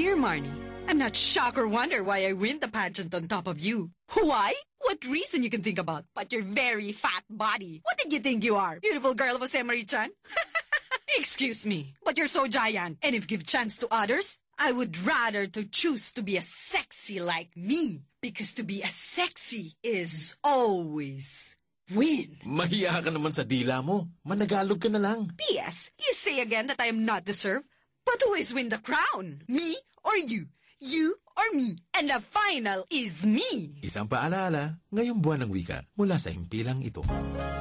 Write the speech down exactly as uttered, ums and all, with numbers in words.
Dear Marnie, I'm not shocked or wonder why I win the pageant on top of you. Why? What reason you can think about? But your very fat body. What did you think you are? Beautiful girl of Jose Marie-chan? Excuse me, but you're so giant. And if give chance to others, I would rather to choose to be a sexy like me. Because to be a sexy is always win. Mahiya ka naman sa dila mo. Managalog ka na lang. P S. You say again that I am not deserved? But who is win the crown? Me or you? You or me? And the final is me. Isang paalaala, ngayong buwan ng wika mula sa himpilang ito.